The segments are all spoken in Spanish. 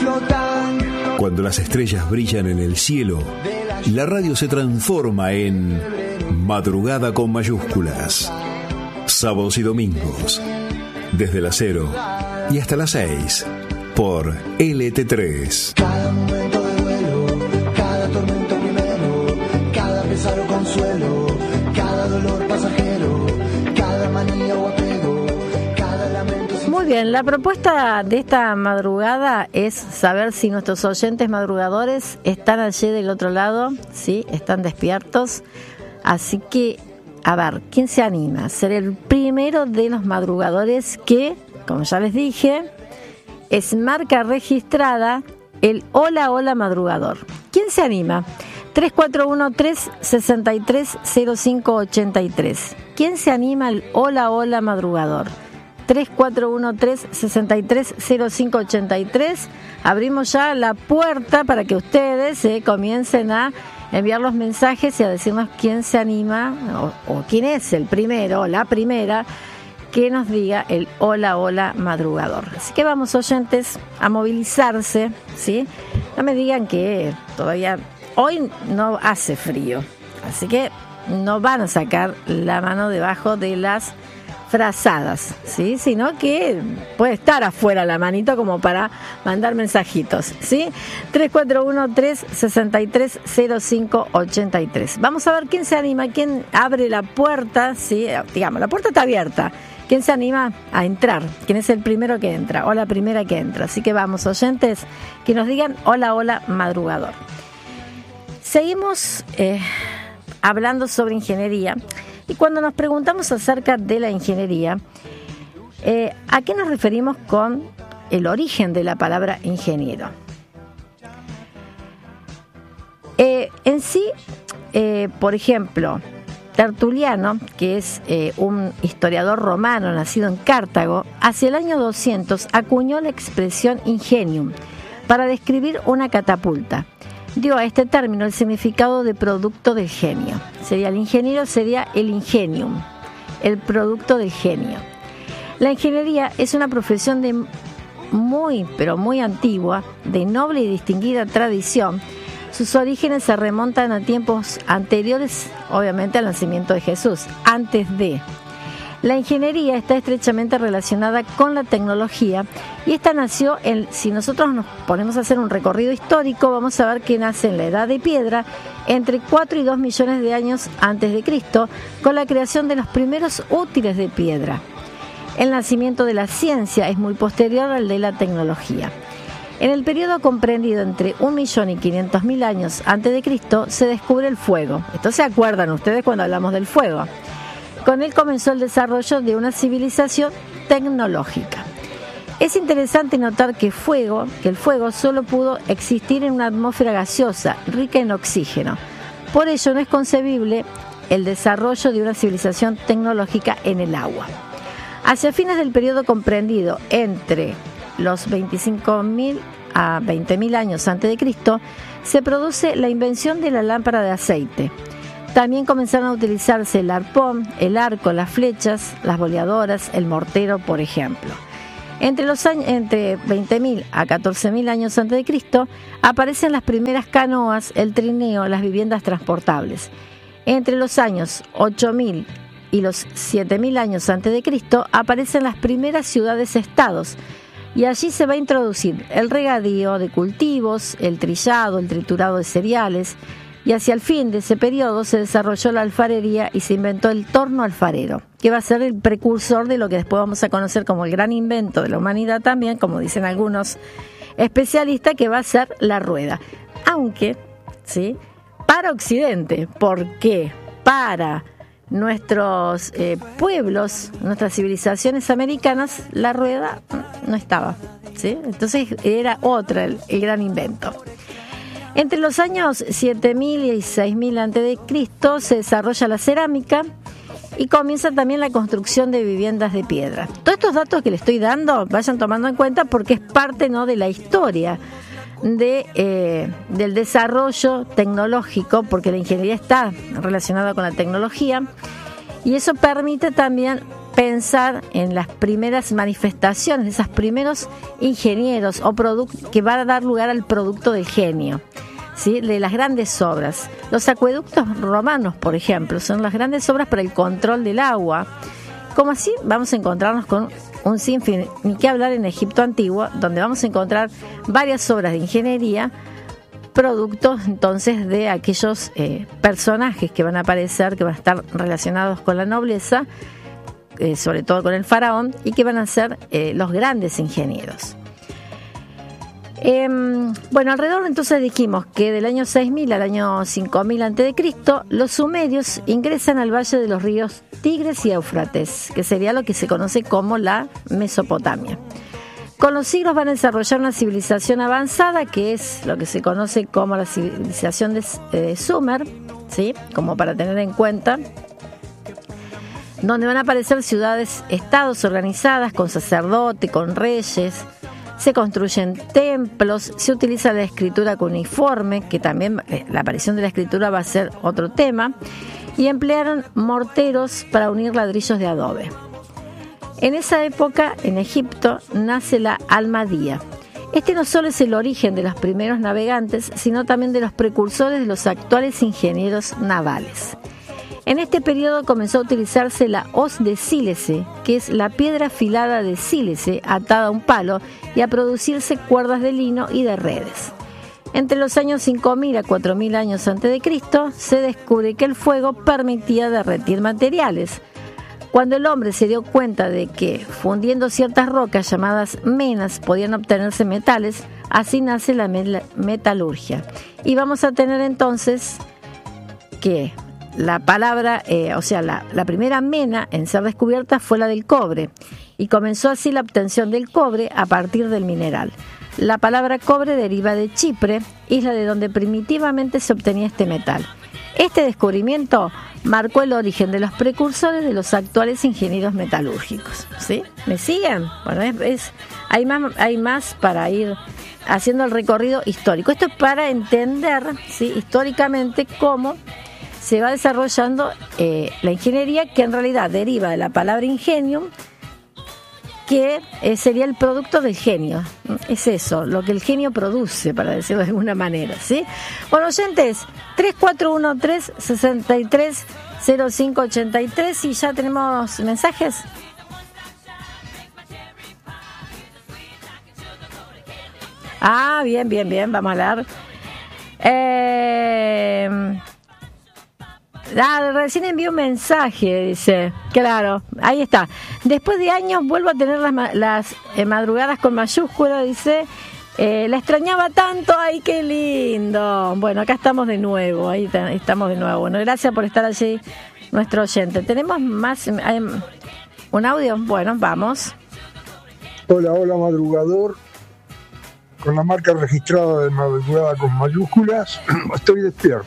Cuando las estrellas brillan en el cielo, la radio se transforma en Madrugada con mayúsculas. Sábados y domingos, desde las 0 y hasta las 6, por LT3. Cada momento de duelo, cada tormento primero, cada pesar o consuelo, cada dolor pasajero, cada manía o apego, cada lamento. Muy bien, la propuesta de esta madrugada es saber si nuestros oyentes madrugadores están allí del otro lado, ¿sí? Están despiertos. Así que, a ver, ¿quién se anima a ser el primero de los madrugadores que, como ya les dije, es marca registrada el Hola Hola Madrugador? ¿Quién se anima? 341-363-0583. ¿Quién se anima al Hola Hola Madrugador? 341-363-0583. Abrimos ya la puerta para que ustedes comiencen a enviar los mensajes y a decirnos quién se anima o quién es el primero o la primera que nos diga el Hola Hola Madrugador. Así que vamos, oyentes, a movilizarse, ¿sí? No me digan que todavía hoy no hace frío, así que no van a sacar la mano debajo de las frazadas, ¿sí? Sino que puede estar afuera la manito como para mandar mensajitos, ¿sí? 341-363-0583. Vamos a ver quién se anima, quién abre la puerta, ¿sí? Digamos, la puerta está abierta. ¿Quién se anima a entrar? ¿Quién es el primero que entra o la primera que entra? Así que vamos, oyentes, que nos digan Hola Hola Madrugador. Seguimos hablando sobre ingeniería. Y cuando nos preguntamos acerca de la ingeniería, ¿a qué nos referimos con el origen de la palabra ingeniero? En sí, por ejemplo, Tertuliano, que es un historiador romano nacido en Cartago, hacia el año 200 acuñó la expresión ingenium para describir una catapulta. Dio a este término el significado de producto del genio. Sería el ingeniero, sería el ingenium, el producto del genio. La ingeniería es una profesión de muy, pero muy antigua, de noble y distinguida tradición. Sus orígenes se remontan a tiempos anteriores, obviamente, al nacimiento de Jesús, antes de. La ingeniería está estrechamente relacionada con la tecnología y esta nació, si nosotros nos ponemos a hacer un recorrido histórico, vamos a ver que nace en la Edad de Piedra, entre 4 y 2 millones de años antes de Cristo, con la creación de los primeros útiles de piedra. El nacimiento de la ciencia es muy posterior al de la tecnología. En el periodo comprendido entre 1.500.000 años antes de Cristo se descubre el fuego. Esto se acuerdan ustedes cuando hablamos del fuego. Con él comenzó el desarrollo de una civilización tecnológica. Es interesante notar que el fuego solo pudo existir en una atmósfera gaseosa, rica en oxígeno. Por ello no es concebible el desarrollo de una civilización tecnológica en el agua. Hacia fines del periodo comprendido entre los 25.000 a 20.000 años antes de Cristo, se produce la invención de la lámpara de aceite. También comenzaron a utilizarse el arpón, el arco, las flechas, las boleadoras, el mortero, por ejemplo. Entre 20.000 a 14.000 años antes de Cristo aparecen las primeras canoas, el trineo, las viviendas transportables. Entre los años 8.000 y los 7.000 años antes de Cristo aparecen las primeras ciudades-estados. Y allí se va a introducir el regadío de cultivos, el trillado, el triturado de cereales. Y hacia el fin de ese periodo se desarrolló la alfarería y se inventó el torno alfarero, que va a ser el precursor de lo que después vamos a conocer como el gran invento de la humanidad también, como dicen algunos especialistas, que va a ser la rueda. Aunque, ¿sí?, para Occidente, porque para nuestros pueblos, nuestras civilizaciones americanas, la rueda no estaba, ¿sí? Entonces era otra el gran invento. Entre los años 7.000 y 6.000 a.C. se desarrolla la cerámica y comienza también la construcción de viviendas de piedra. Todos estos datos que les estoy dando, vayan tomando en cuenta porque es parte, ¿no?, de la historia del desarrollo tecnológico, porque la ingeniería está relacionada con la tecnología y eso permite también pensar en las primeras manifestaciones, esos primeros ingenieros o que van a dar lugar al producto del genio, ¿sí? De las grandes obras. Los acueductos romanos, por ejemplo, son las grandes obras para el control del agua. Como así vamos a encontrarnos con un sinfín, ni qué hablar en Egipto antiguo, donde vamos a encontrar varias obras de ingeniería, productos entonces de aquellos personajes que van a aparecer, que van a estar relacionados con la nobleza, sobre todo con el faraón, y que van a ser los grandes ingenieros. Bueno, alrededor entonces dijimos que del año 6000 al año 5000 a.C., los sumerios ingresan al valle de los ríos Tigres y Éufrates, que sería lo que se conoce como la Mesopotamia. Con los siglos van a desarrollar una civilización avanzada, que es lo que se conoce como la civilización de Sumer, ¿sí? Como para tener en cuenta, donde van a aparecer ciudades-estados organizadas con sacerdote, con reyes, se construyen templos, se utiliza la escritura cuneiforme, que también la aparición de la escritura va a ser otro tema, y emplearon morteros para unir ladrillos de adobe. En esa época, en Egipto, nace la almadía. Este no solo es el origen de los primeros navegantes, sino también de los precursores de los actuales ingenieros navales. En este periodo comenzó a utilizarse la hoz de sílice, que es la piedra afilada de sílice atada a un palo, y a producirse cuerdas de lino y de redes. Entre los años 5000 a 4000 años a.C., se descubre que el fuego permitía derretir materiales. Cuando el hombre se dio cuenta de que fundiendo ciertas rocas llamadas menas podían obtenerse metales, así nace la metalurgia. Y vamos a tener entonces que la palabra, la primera mena en ser descubierta fue la del cobre, y comenzó así la obtención del cobre a partir del mineral. La palabra cobre deriva de Chipre, isla de donde primitivamente se obtenía este metal. Este descubrimiento marcó el origen de los precursores de los actuales ingenieros metalúrgicos, ¿sí? ¿Me siguen? Bueno, hay más para ir haciendo el recorrido histórico. Esto es para entender, ¿sí?, históricamente cómo se va desarrollando la ingeniería, que en realidad deriva de la palabra ingenium, que sería el producto del genio. Es eso, lo que el genio produce, para decirlo de alguna manera, ¿sí? Bueno, oyentes, 3413-630583, y ya tenemos mensajes. Ah, bien, vamos a leer. Recién envió un mensaje, dice. Claro, ahí está. Después de años vuelvo a tener las madrugadas con mayúscula, dice. La extrañaba tanto, ay, qué lindo. Bueno, acá estamos de nuevo, estamos de nuevo. Bueno, gracias por estar allí, nuestro oyente. ¿Tenemos más? ¿Un audio? Bueno, vamos. Hola, madrugador. Con la marca registrada de madrugada con mayúsculas, estoy despierto.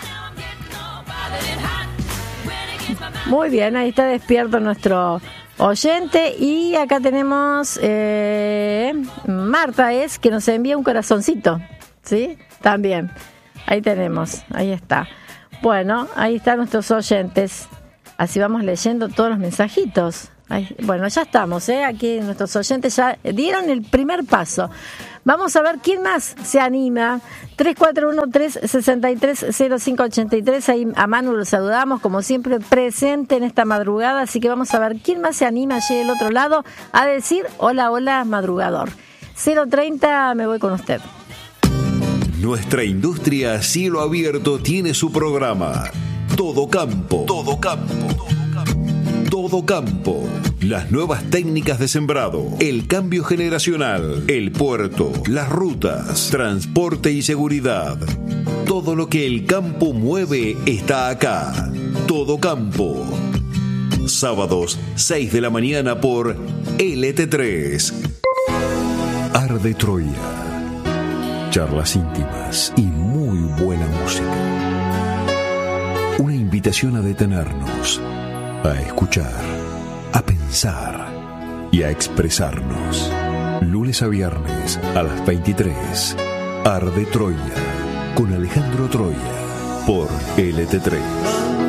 Muy bien, ahí está despierto nuestro oyente. Y acá tenemos Marta, que nos envía un corazoncito, ¿sí? También, ahí tenemos, ahí está. Bueno, ahí están nuestros oyentes. Así vamos leyendo todos los mensajitos. Bueno, ya estamos, aquí nuestros oyentes ya dieron el primer paso. Vamos a ver quién más se anima. 3413-630583. Ahí a Manu lo saludamos, como siempre, presente en esta madrugada. Así que vamos a ver quién más se anima allí del otro lado a decir hola, madrugador. 030, me voy con usted. Nuestra industria a cielo abierto tiene su programa. Todo campo. Todo campo. Las nuevas técnicas de sembrado, el cambio generacional, el puerto, las rutas, transporte y seguridad. Todo lo que el campo mueve está acá. Todo campo. Sábados, 6 de la mañana por LT3. Arde Troya. Charlas íntimas y muy buena música. Una invitación a detenernos, a escuchar, a pensar y a expresarnos. Lunes a viernes a las 23. Arde Troya con Alejandro Troya por LT3.